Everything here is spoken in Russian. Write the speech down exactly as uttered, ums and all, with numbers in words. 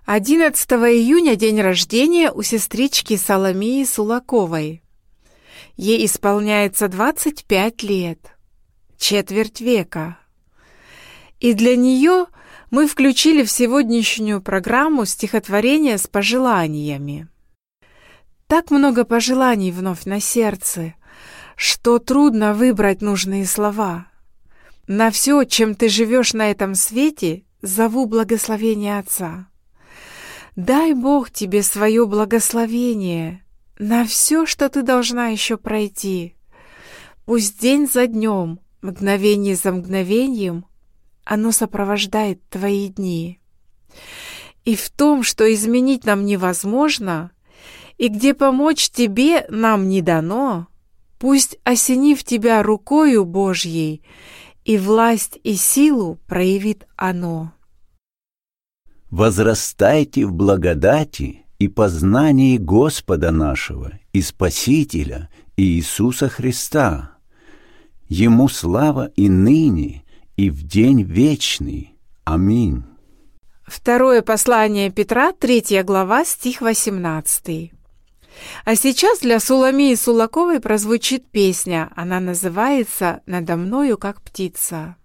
одиннадцатого июня день рождения у сестрички Соломии Сулаковой. Ей исполняется двадцать пять лет, четверть века. И для нее мы включили в сегодняшнюю программу стихотворение с пожеланиями. Так много пожеланий вновь на сердце, что трудно выбрать нужные слова. На все, чем ты живешь на этом свете, зову благословение Отца. Дай Бог тебе свое благословение на все, что ты должна еще пройти. Пусть день за днем, мгновение за мгновением оно сопровождает твои дни. И в том, что изменить нам невозможно, и где помочь тебе нам не дано, пусть, осенив тебя рукою Божьей, и власть и силу проявит оно. Возрастайте в благодати и познании Господа нашего и Спасителя Иисуса Христа. Ему слава и ныне, и в день вечный. Аминь. Второе послание Петра, третья глава, стих восемнадцатый. А сейчас для Суламии Сулаковой прозвучит песня. Она называется «Надо мною, как птица».